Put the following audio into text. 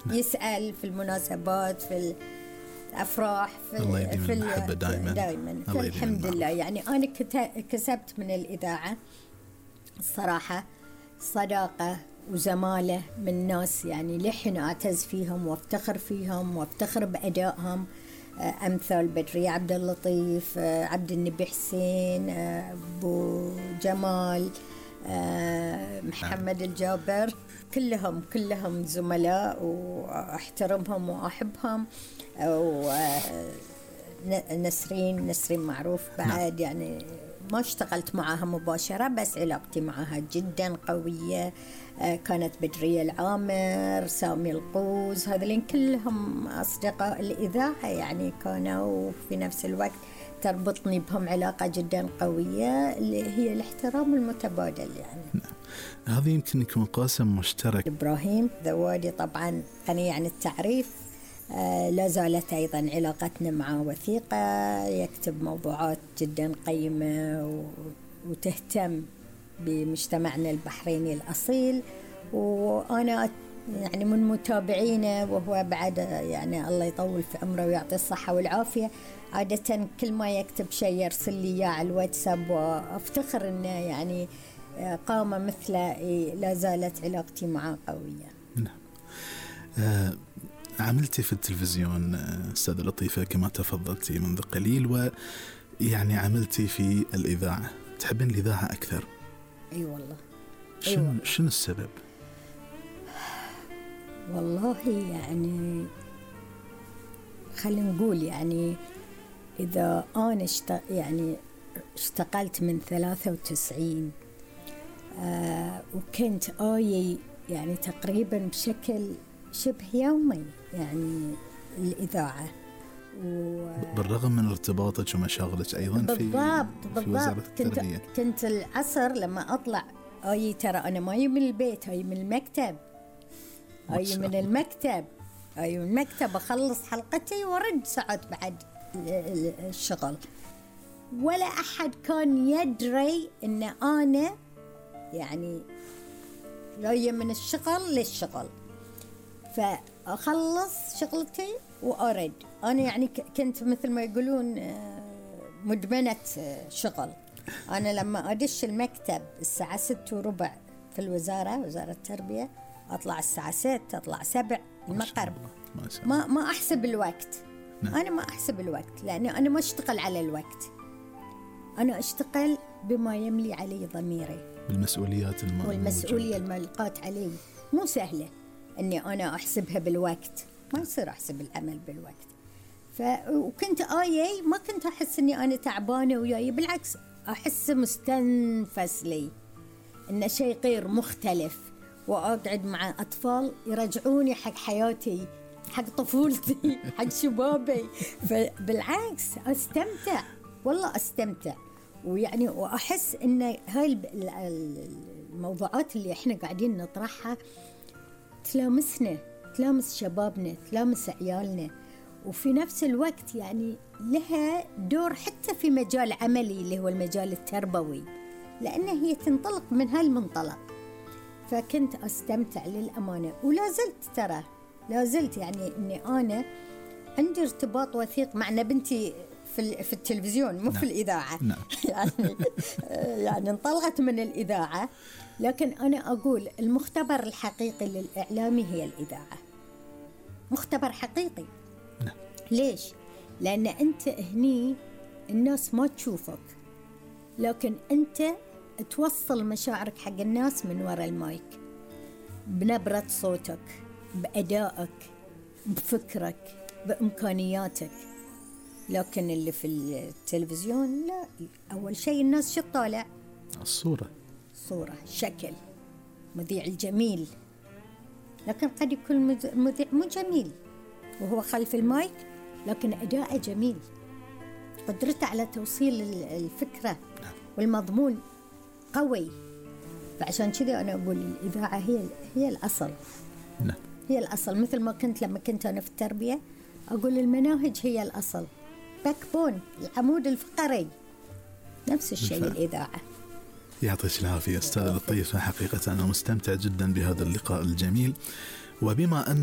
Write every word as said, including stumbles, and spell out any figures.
يسأل في المناسبات، في الأفراح، في الله يديم في المحبة دائما دائما. الحمد لله يعني أنا كسبت من الإذاعة الصراحة صداقة وزمالة من ناس يعني لحين أعتز فيهم وافتخر فيهم وافتخر بأدائهم، أمثال بدرية عبد اللطيف، عبد النبي حسين، أبو جمال، محمد الجابر، كلهم كلهم زملاء وأحترمهم وأحبهم. ونسرين نسرين معروف بعد يعني ما اشتغلت معها مباشرة بس علاقتي معها جدا قوية. كانت بدرية العامر، سامي القوز، هذولين كلهم أصدقاء الإذاعة يعني كانوا في نفس الوقت تربطني بهم علاقة جدا قوية اللي هي الاحترام المتبادل يعني. نعم. هذه يمكن يكون قاسم مشترك. إبراهيم ذوادي طبعا غني عن التعريف، آه لا زالت أيضا علاقتنا معه وثيقة، يكتب موضوعات جدا قيمة وتهتم بمجتمعنا البحريني الأصيل، وأنا يعني من متابعينه وهو بعد يعني الله يطول في عمره ويعطي الصحة والعافية. عادة كل ما يكتب شيء يرسل لي إياه على الواتساب وأفتخر إنه يعني قامة مثله لا زالت علاقتي معه قوية. نعم. آه عملتي في التلفزيون أستاذة لطيفة كما تفضلتي منذ قليل، ويعني عملتي في الإذاعة، تحبين الإذاعة أكثر؟ أي أيوة والله. شنو أيوة. شنو السبب؟ والله يعني خلينا نقول يعني إذا أنا اشت... يعني اشتغلت من ثلاثة وتسعين آه وكنت آي يعني تقريبا بشكل شبه يومي يعني الإذاعة و... بالرغم من ارتباطك ومشاغلك أيضا بالضبط في, في وزارة التربية. كنت, كنت العصر لما أطلع آي ترى أنا ماي من البيت، هاي من المكتب، هاي من المكتب هاي من المكتب أخلص حلقتي ورد ساعات بعد الشغل، ولا أحد كان يدري إن أنا يعني جاية من الشغل للشغل، فأخلص شغلتي وأرد. أنا يعني كنت مثل ما يقولون مدمنة شغل. أنا لما أدش المكتب الساعة ستة وربع في الوزارة، وزارة التربية، أطلع الساعة ستة، أطلع سبع المقر، ما ما أحسب الوقت. نعم. أنا ما أحسب الوقت لأني أنا ما أشتغل على الوقت، أنا أشتغل بما يملي علي ضميري، بالمسؤوليات الموجودة والمسؤولية الملقات علي مو سهلة أني أنا أحسبها بالوقت، ما يصير أحسب العمل بالوقت. ف... وكنت آيي ما كنت أحس أني أنا تعبانة وياي، بالعكس أحس مستنفس لي، إنه شيء غير مختلف، وأقعد مع أطفال يرجعوني حق حياتي، حق طفولتي، حق شبابي، فبالعكس أستمتع والله أستمتع. ويعني وأحس إن هاي الموضوعات اللي إحنا قاعدين نطرحها تلامسنا، تلامس شبابنا، تلامس عيالنا، وفي نفس الوقت يعني لها دور حتى في مجال عملي اللي هو المجال التربوي، لأن هي تنطلق من هالمنطلق. فكنت أستمتع للأمانة، ولا زلت ترى لا زلت يعني إني أنا عندي ارتباط وثيق مع بنتي في في التلفزيون، مو نعم. في الإذاعة. نعم. يعني يعني انطلقت من الإذاعة، لكن أنا أقول المختبر الحقيقي للإعلامي هي الإذاعة، مختبر حقيقي. نعم. ليش؟ لأن أنت هني الناس ما تشوفك، لكن أنت توصل مشاعرك حق الناس من وراء المايك، بنبرة صوتك، بأدائك، بفكرك، بإمكانياتك. لكن اللي في التلفزيون لا، أول شيء الناس شو طالع؟ الصورة، صورة، شكل، مذيع الجميل، لكن قد يكون مذيع مو جميل وهو خلف المايك، لكن أداءه جميل، قدرته على توصيل الفكرة والمضمون قوي. فعشان كذا أنا أقول الإذاعة هي هي الأصل. نعم. هي الأصل، مثل ما كنت لما كنت أنا في التربية أقول المناهج هي الأصل، باك بون، العمود الفقري، نفس الشيء بالفعل. الإذاعة. يعطيك العافية أستاذة لطيفة، حقيقة أنا مستمتع جدا بهذا اللقاء الجميل. وبما أن